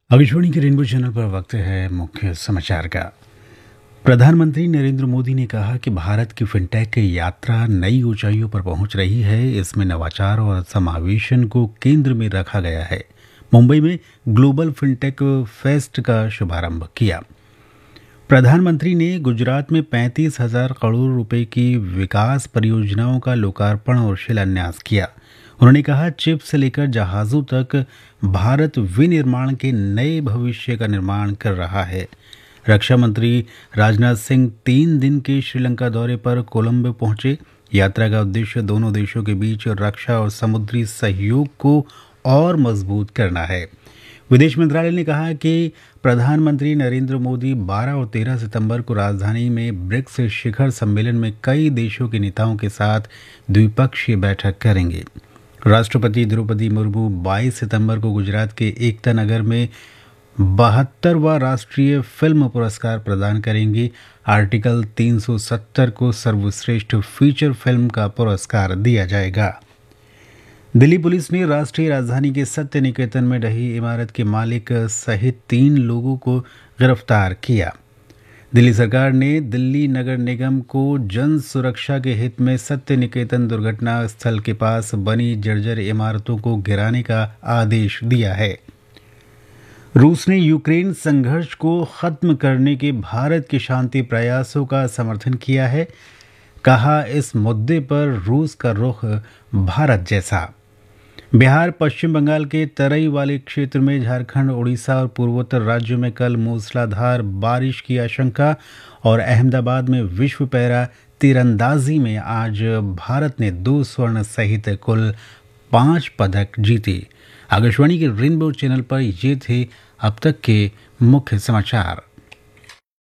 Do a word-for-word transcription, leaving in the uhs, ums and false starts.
आकाशवाणी के rainbow channel पर वक्त है मुख्य समाचार का। प्रधानमंत्री नरेंद्र मोदी ने कहा कि भारत की फिनटेक यात्रा नई ऊंचाइयों पर पहुंच रही है। इसमें नवाचार और समावेशन को केंद्र में रखा गया है। मुंबई में ग्लोबल फिनटेक फेस्ट का शुभारंभ किया। प्रधानमंत्री ने गुजरात में पैंतीस हजार करोड़ रुपए की विकास परियोजनाओं का लोकार्पण और शिलान्यास किया। उन्होंने कहा, चिप से लेकर जहाजों तक भारत विनिर्माण के नए भविष्य का निर्माण कर रहा है। रक्षा मंत्री राजनाथ सिंह तीन दिन के श्रीलंका दौरे पर कोलंबो पहुंचे। यात्रा का उद्देश्य दोनों देशों के बीच रक्षा और समुद्री सहयोग को और मजबूत करना है। विदेश मंत्रालय ने कहा कि प्रधानमंत्री नरेंद्र मोदी बारह और तेरह सितंबर को राजधानी में ब्रिक्स शिखर सम्मेलन में कई देशों के नेताओं के साथ द्विपक्षीय बैठक करेंगे। राष्ट्रपति द्रौपदी मुर्मू बाईस सितंबर को गुजरात के एकता नगर में बहत्तरवां राष्ट्रीय फिल्म पुरस्कार प्रदान करेंगे। आर्टिकल तीन सौ सत्तर को सर्वश्रेष्ठ फीचर फिल्म का पुरस्कार दिया जाएगा। दिल्ली पुलिस ने राष्ट्रीय राजधानी के सत्य निकेतन में ढही इमारत के मालिक सहित तीन लोगों को गिरफ्तार किया। दिल्ली सरकार ने दिल्ली नगर निगम को जन सुरक्षा के हित में सत्य निकेतन दुर्घटना स्थल के पास बनी जर्जर इमारतों को गिराने का आदेश दिया है। रूस ने यूक्रेन संघर्ष को खत्म करने के भारत के शांति प्रयासों का समर्थन किया है। कहा, इस मुद्दे पर रूस का रुख भारत जैसा। बिहार, पश्चिम बंगाल के तराई वाले क्षेत्र में झारखंड, उड़ीसा और पूर्वोत्तर राज्यों में कल मूसलाधार बारिश की आशंका। और अहमदाबाद में विश्व पैरा तीरंदाजी में आज भारत ने दो स्वर्ण सहित कुल पांच पदक जीते। आकाशवाणी के रेनबो चैनल पर ये थे अब तक के मुख्य समाचार।